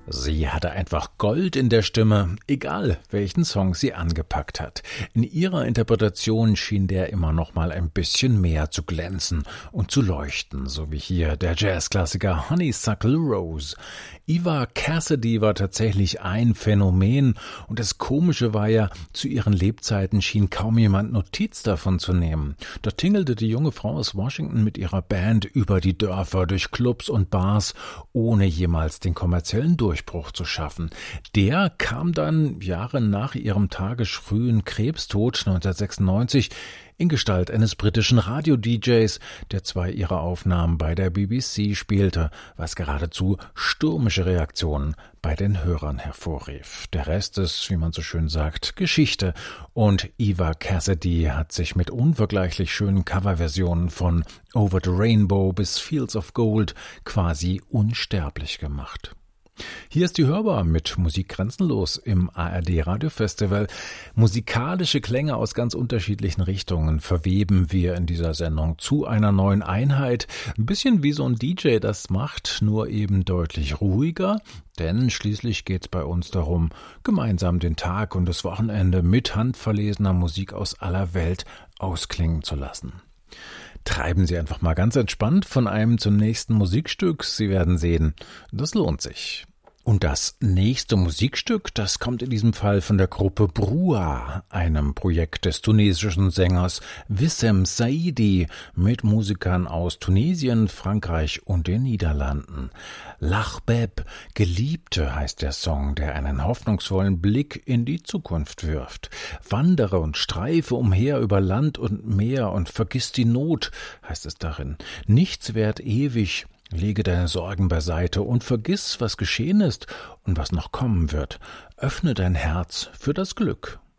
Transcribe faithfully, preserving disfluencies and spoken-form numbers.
Sie hatte einfach Gold in der Stimme, egal welchen Song sie angepackt hat. In ihrer Interpretation schien der immer noch mal ein bisschen mehr zu glänzen und zu leuchten, so wie hier der Jazzklassiker Honeysuckle Rose. Eva Cassidy war tatsächlich ein Phänomen und das Komische war ja, zu ihren Lebzeiten schien kaum jemand Notiz davon zu nehmen. Da tingelte die junge Frau aus Washington mit ihrer Band über die Dörfer, durch Clubs und Bars, ohne jemals den kommerziellen Durchbruch zu schaffen. Der kam dann Jahre nach ihrem tagesfrühen Krebstod neunzehnhundertsechsundneunzig in Gestalt eines britischen Radio-D Js, der zwei ihrer Aufnahmen bei der B B C spielte, was geradezu stürmische Reaktionen bei den Hörern hervorrief. Der Rest ist, wie man so schön sagt, Geschichte, und Eva Cassidy hat sich mit unvergleichlich schönen Coverversionen von Over the Rainbow bis Fields of Gold quasi unsterblich gemacht. Hier ist die Hörbar mit Musik grenzenlos im A R D Radiofestival. Musikalische Klänge aus ganz unterschiedlichen Richtungen verweben wir in dieser Sendung zu einer neuen Einheit. Ein bisschen wie so ein D J das macht, nur eben deutlich ruhiger. Denn schließlich geht es bei uns darum, gemeinsam den Tag und das Wochenende mit handverlesener Musik aus aller Welt ausklingen zu lassen. Treiben Sie einfach mal ganz entspannt von einem zum nächsten Musikstück. Sie werden sehen, das lohnt sich. Und das nächste Musikstück, das kommt in diesem Fall von der Gruppe Brua, einem Projekt des tunesischen Sängers Wissem Saidi mit Musikern aus Tunesien, Frankreich und den Niederlanden. L'Ahbab, Geliebte heißt der Song, der einen hoffnungsvollen Blick in die Zukunft wirft. Wandere und streife umher über Land und Meer und vergiss die Not, heißt es darin. Nichts währt ewig. Lege deine Sorgen beiseite und vergiss, was geschehen ist und was noch kommen wird. Öffne dein Herz für das Glück.